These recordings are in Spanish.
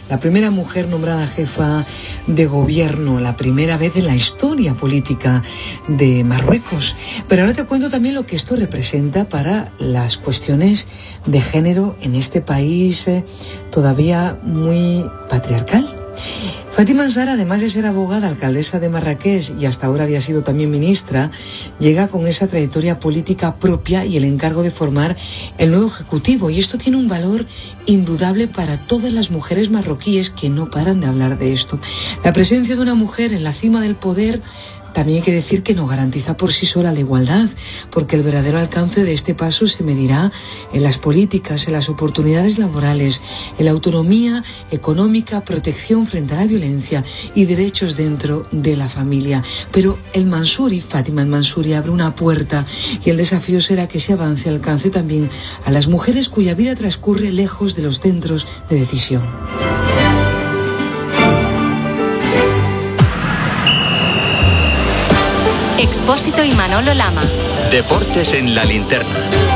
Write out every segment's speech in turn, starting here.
la primera mujer nombrada jefa de gobierno, la primera vez en la historia política de Marruecos. Pero ahora te cuento también lo que esto representa para las cuestiones de género en este país todavía muy patriarcal. Fátima Ensara, además de ser abogada, alcaldesa de Marrakech y hasta ahora había sido también ministra, llega con esa trayectoria política propia y el encargo de formar el nuevo ejecutivo. Y esto tiene un valor indudable para todas las mujeres marroquíes que no paran de hablar de esto. La presencia de una mujer en la cima del poder también hay que decir que no garantiza por sí sola la igualdad, porque el verdadero alcance de este paso se medirá en las políticas, en las oportunidades laborales, en la autonomía económica, protección frente a la violencia y derechos dentro de la familia. Pero Fátima El Mansouri, abre una puerta y el desafío será que ese avance alcance también a las mujeres cuya vida transcurre lejos de los centros de decisión. Expósito y Manolo Lama. Deportes en la linterna.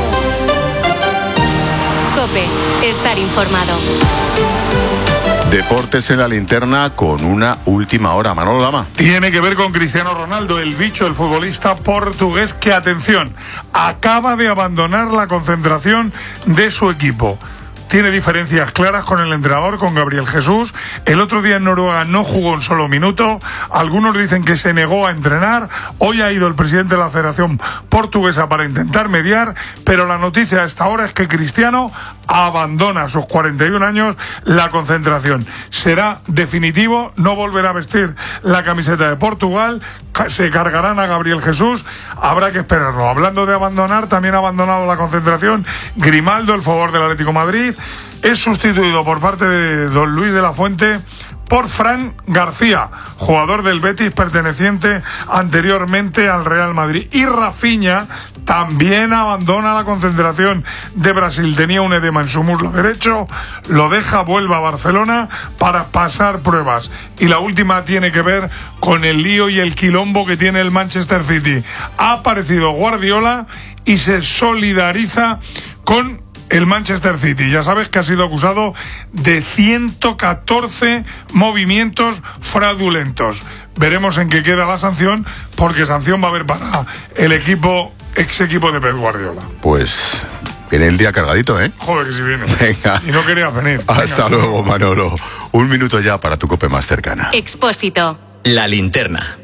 COPE, estar informado. Deportes en la linterna con una última hora. Manolo Lama. Tiene que ver con Cristiano Ronaldo, el bicho, el futbolista portugués que, atención, acaba de abandonar la concentración de su equipo. Tiene diferencias claras con el entrenador, con Gabriel Jesús. El otro día en Noruega no jugó un solo minuto. Algunos dicen que se negó a entrenar. Hoy ha ido el presidente de la Federación Portuguesa para intentar mediar, pero la noticia a esta hora es que Cristiano abandona a sus 41 años la concentración. Será definitivo, no volverá a vestir la camiseta de Portugal, se cargarán a Gabriel Jesús, habrá que esperarlo. Hablando de abandonar, también ha abandonado la concentración Grimaldo, el jugador del Atlético de Madrid, es sustituido por parte de don Luis de la Fuente por Fran García, jugador del Betis perteneciente anteriormente al Real Madrid. Y Rafinha también abandona la concentración de Brasil. Tenía un edema en su muslo derecho, lo deja, vuelve a Barcelona para pasar pruebas. Y la última tiene que ver con el lío y el quilombo que tiene el Manchester City. Ha aparecido Guardiola y se solidariza con el Manchester City. Ya sabes que ha sido acusado de 114 movimientos fraudulentos. Veremos en qué queda la sanción, porque sanción va a haber para el ex equipo de Pep Guardiola. Pues viene el día cargadito, ¿eh? Joder, que si viene. Venga. Y no quería venir. Hasta luego, Manolo. Un minuto ya para tu COPE más cercana. Expósito. La linterna.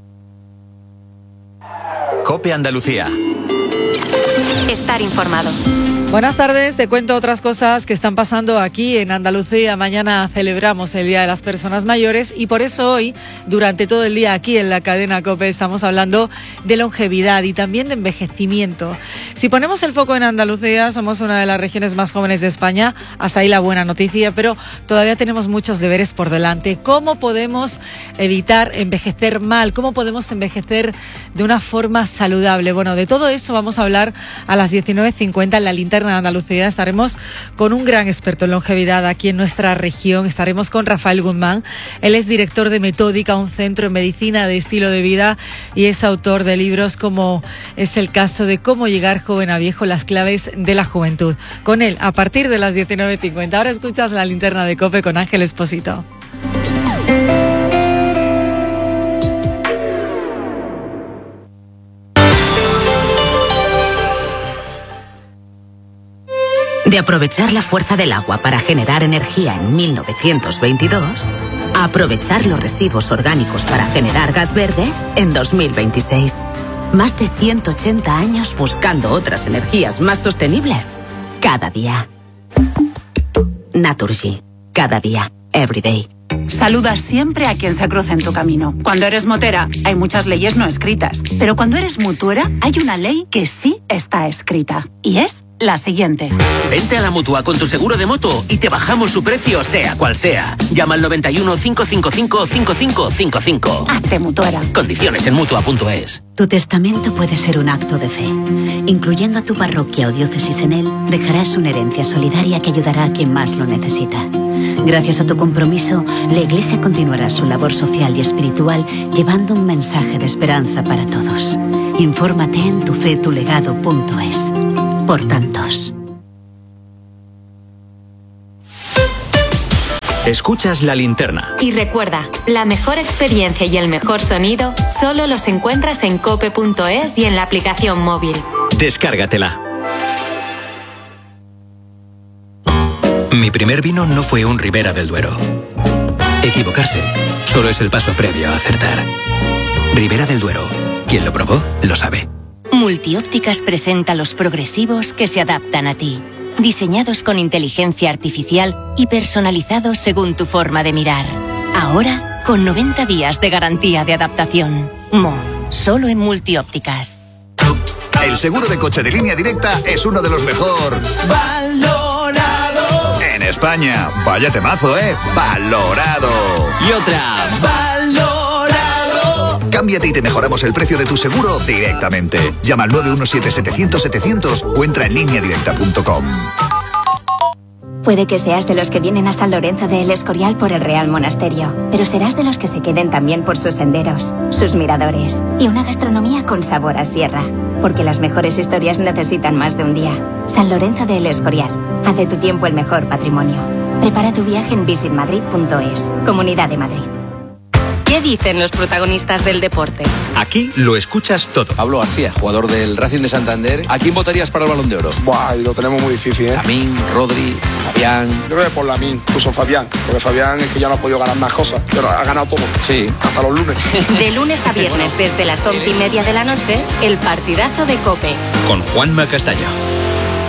COPE Andalucía. Estar informado. Buenas tardes, te cuento otras cosas que están pasando aquí en Andalucía. Mañana celebramos el Día de las Personas Mayores y por eso hoy, durante todo el día aquí en la cadena COPE, estamos hablando de longevidad y también de envejecimiento. Si ponemos el foco en Andalucía, somos una de las regiones más jóvenes de España, hasta ahí la buena noticia, pero todavía tenemos muchos deberes por delante. ¿Cómo podemos evitar envejecer mal? ¿Cómo podemos envejecer de una forma saludable? Bueno, de todo eso vamos a hablar a las 19:50 en la linterna de Andalucía. Estaremos con un gran experto en longevidad aquí en nuestra región. Estaremos con Rafael Guzmán. Él es director de Metódica, un centro en medicina de estilo de vida, y es autor de libros como es el caso de Cómo llegar joven a viejo, las claves de la juventud. Con él, a partir de las 19:50. Ahora escuchas la linterna de COPE con Ángel Espósito. De aprovechar la fuerza del agua para generar energía en 1922, a aprovechar los residuos orgánicos para generar gas verde en 2026. Más de 180 años buscando otras energías más sostenibles. Cada día. Naturgy. Cada día. Everyday. Saluda siempre a quien se cruce en tu camino. Cuando eres motera, hay muchas leyes no escritas. Pero cuando eres mutuera, hay una ley que sí está escrita. Y es la siguiente. Vente a la Mutua con tu seguro de moto y te bajamos su precio, sea cual sea. Llama al 91 555 5555. Hazte mutuera. Condiciones en Mutua.es. Tu testamento puede ser un acto de fe. Incluyendo a tu parroquia o diócesis en él, dejarás una herencia solidaria que ayudará a quien más lo necesita. Gracias a tu compromiso, la Iglesia continuará su labor social y espiritual llevando un mensaje de esperanza para todos. Infórmate en tufetulegado.es. Por tantos. Escuchas la linterna. Y recuerda, la mejor experiencia y el mejor sonido solo los encuentras en cope.es y en la aplicación móvil. Descárgatela. Mi primer vino no fue un Ribera del Duero. Equivocarse solo es el paso previo a acertar. Ribera del Duero. Quien lo probó, lo sabe. Multiópticas presenta los progresivos que se adaptan a ti. Diseñados con inteligencia artificial y personalizados según tu forma de mirar. Ahora, con 90 días de garantía de adaptación. Solo en Multiópticas. El seguro de coche de Línea Directa es uno de los mejor valorado en España. Vaya temazo, valorado. Y otra, valorado. Cámbiate y te mejoramos el precio de tu seguro directamente. Llama al 917-700-700 o entra en lineadirecta.com. Puede que seas de los que vienen a San Lorenzo de El Escorial por el Real Monasterio, pero serás de los que se queden también por sus senderos, sus miradores y una gastronomía con sabor a sierra. Porque las mejores historias necesitan más de un día. San Lorenzo de El Escorial. Haz de tu tiempo el mejor patrimonio. Prepara tu viaje en visitmadrid.es. Comunidad de Madrid. ¿Qué dicen los protagonistas del deporte? Aquí lo escuchas todo. Pablo García, jugador del Racing de Santander. ¿A quién votarías para el Balón de Oro? Buah, lo tenemos muy difícil, Lamín, Rodri, Fabián. Yo creo que por Lamín, incluso Fabián. Porque Fabián es que ya no ha podido ganar más cosas, pero ha ganado todo. Sí. Hasta los lunes. De lunes a viernes, desde las 11:30 de la noche, el partidazo de COPE. Con Juanma Castaño.